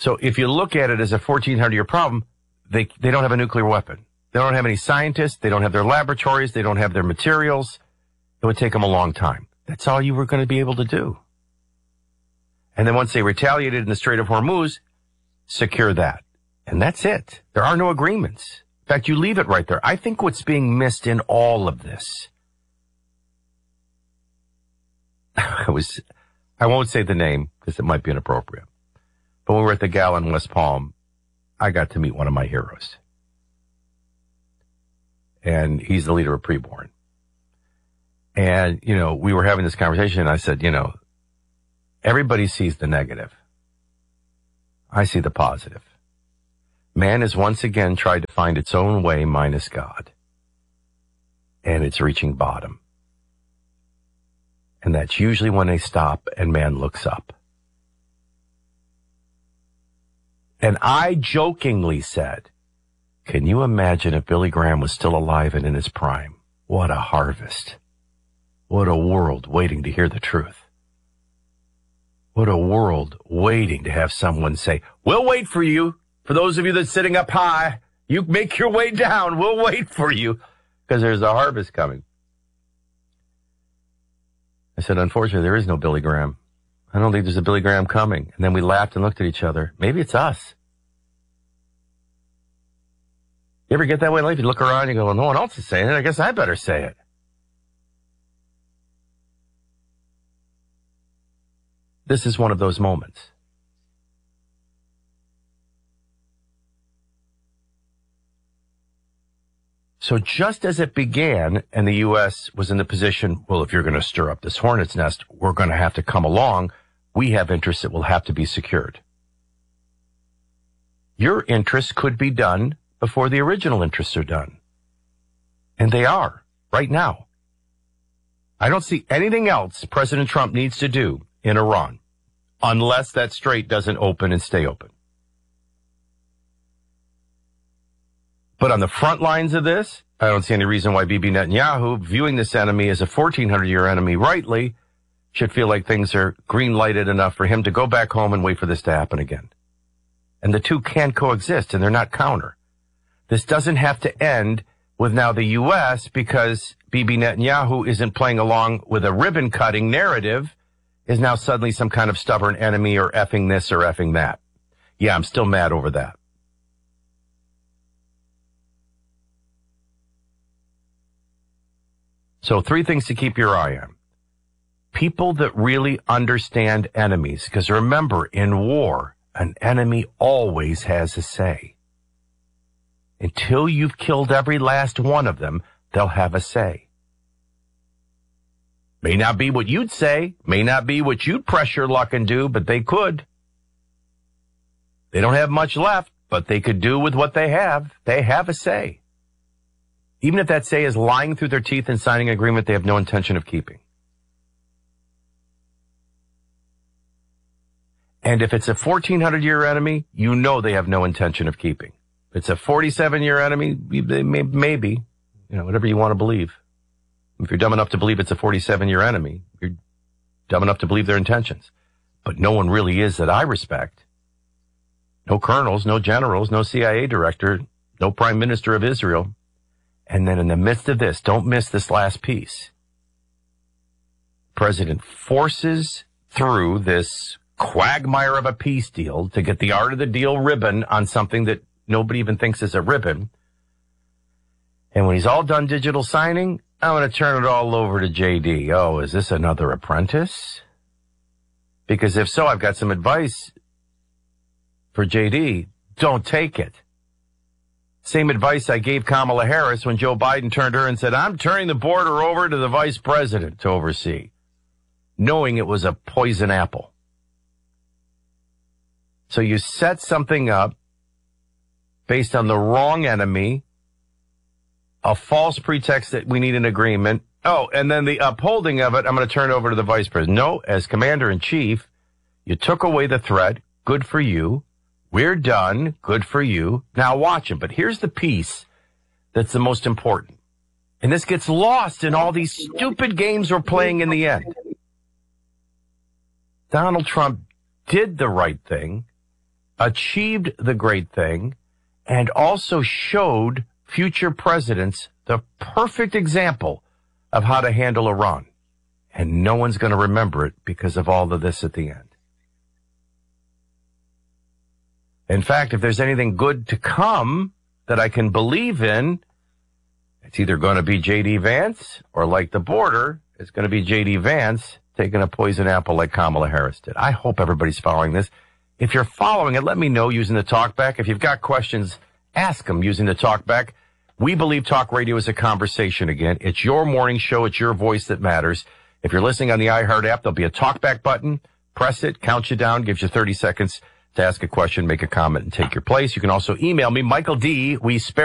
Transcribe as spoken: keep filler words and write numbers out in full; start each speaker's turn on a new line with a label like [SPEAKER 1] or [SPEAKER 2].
[SPEAKER 1] So if you look at it as a fourteen hundred year problem, they, they don't have a nuclear weapon. They don't have any scientists. They don't have their laboratories. They don't have their materials. It would take them a long time. That's all you were going to be able to do. And then once they retaliated in the Strait of Hormuz, secure that. And that's it. There are no agreements. In fact, you leave it right there. I think what's being missed in all of this, I was, I won't say the name because it might be inappropriate. But when we were at the Gala in West Palm, I got to meet one of my heroes. And he's the leader of Preborn. And, you know, we were having this conversation and I said, you know, everybody sees the negative. I see the positive. Man has once again tried to find its own way minus God. And it's reaching bottom. And that's usually when they stop and man looks up. And I jokingly said, can you imagine if Billy Graham was still alive and in his prime? What a harvest. What a world waiting to hear the truth. What a world waiting to have someone say, we'll wait for you. For those of you that's sitting up high, you make your way down. We'll wait for you because there's a harvest coming. I said, unfortunately, there is no Billy Graham. I don't think there's a Billy Graham coming. And then we laughed and looked at each other. Maybe it's us. You ever get that way in life? You look around and you go, well, no one else is saying it. I guess I better say it. This is one of those moments. So just as it began and the U S was in the position, well, if you're going to stir up this hornet's nest, we're going to have to come along. We have interests that will have to be secured. Your interests could be done before the original interests are done. And they are right now. I don't see anything else President Trump needs to do in Iran unless that strait doesn't open and stay open. But on the front lines of this, I don't see any reason why Bibi Netanyahu, viewing this enemy as a fourteen hundred year enemy rightly, should feel like things are green-lighted enough for him to go back home and wait for this to happen again. And the two can coexist, and they're not counter. This doesn't have to end with now the U S because Bibi Netanyahu isn't playing along with a ribbon-cutting narrative, is now suddenly some kind of stubborn enemy or effing this or effing that. Yeah, I'm still mad over that. So three things to keep your eye on. People that really understand enemies, because remember, in war, an enemy always has a say. Until you've killed every last one of them, they'll have a say. May not be what you'd say, may not be what you'd press your luck and do, but they could. They don't have much left, but they could do with what they have. They have a say. Even if that say is lying through their teeth and signing an agreement they have no intention of keeping. And if it's a fourteen hundred year enemy, you know they have no intention of keeping. If it's a forty-seven year enemy, they may, maybe, you know, whatever you want to believe. If you're dumb enough to believe it's a forty-seven year enemy, you're dumb enough to believe their intentions. But no one really is that I respect. No colonels, no generals, no C I A director, no prime minister of Israel. And then in the midst of this, don't miss this last piece. President forces through this quagmire of a peace deal to get the art of the deal ribbon on something that nobody even thinks is a ribbon. And when he's all done digital signing, I'm going to turn it all over to J D. Oh, is this another apprentice? Because if so, I've got some advice for J D. Don't take it. Same advice I gave Kamala Harris when Joe Biden turned to her and said, I'm turning the border over to the vice president to oversee, knowing it was a poison apple. So you set something up based on the wrong enemy, a false pretext that we need an agreement. Oh, and then the upholding of it, I'm going to turn it over to the vice president. No, as commander-in-chief, you took away the threat. Good for you. We're done. Good for you. Now watch it. But here's the piece that's the most important. And this gets lost in all these stupid games we're playing in the end. Donald Trump did the right thing achieved the great thing, and also showed future presidents the perfect example of how to handle Iran. And no one's going to remember it because of all of this at the end. In fact, if there's anything good to come that I can believe in, it's either going to be J D. Vance, or like the border, it's going to be J D. Vance taking a poison apple like Kamala Harris did. I hope everybody's following this. If you're following it, let me know using the talkback. If you've got questions, ask them using the talkback. We believe talk radio is a conversation again. It's your morning show. It's your voice that matters. If you're listening on the iHeart app, there'll be a talkback button. Press it, counts you down, gives you thirty seconds to ask a question, make a comment, and take your place. You can also email me, Michael D. We spare